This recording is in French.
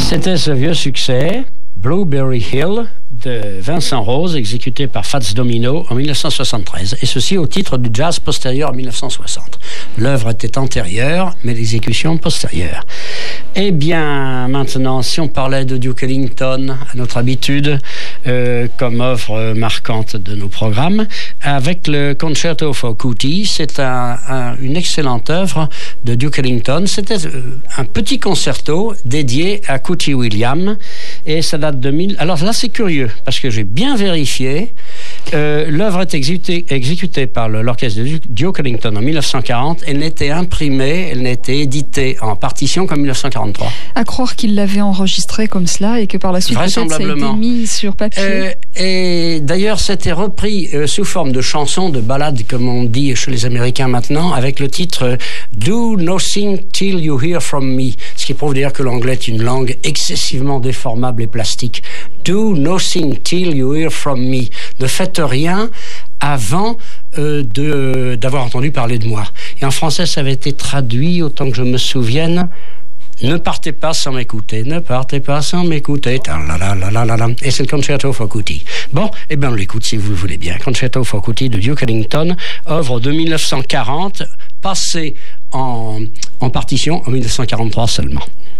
C'était ce vieux succès, Blueberry Hill, de Vincent Rose, exécuté par Fats Domino en 1973, et ceci au titre du jazz postérieur en 1960. L'œuvre était antérieure, mais l'exécution postérieure. Eh bien, maintenant, si on parlait de Duke Ellington, à notre habitude, comme œuvre marquante de nos programmes, avec le Concerto for Cootie, c'est une excellente œuvre de Duke Ellington. C'était un petit concerto dédié à Cootie Williams, et ça date de 1000. Alors là, c'est curieux, parce que j'ai bien vérifié. L'œuvre est exécutée par l'orchestre de Duke Ellington en 1940. Elle n'a été imprimée, elle n'a été éditée en partition qu'en 1943. À croire qu'il l'avait enregistrée comme cela et que par la suite peut-être ça a été mis sur papier. Et d'ailleurs, c'était repris sous forme de chanson, de ballade, comme on dit chez les Américains maintenant, avec le titre Do Nothing Till You Hear From Me, ce qui prouve d'ailleurs que l'anglais est une langue excessivement déformable et plastique. Do nothing till you hear from me. Ne faites rien avant d'avoir entendu parler de moi. Et en français, ça avait été traduit, autant que je me souvienne, ne partez pas sans m'écouter, ne partez pas sans m'écouter. Et c'est le Concerto for Cootie. Bon, eh bien on l'écoute si vous le voulez bien. Concerto for Cootie de Duke Ellington, œuvre de 1940, passée en partition en 1943 seulement.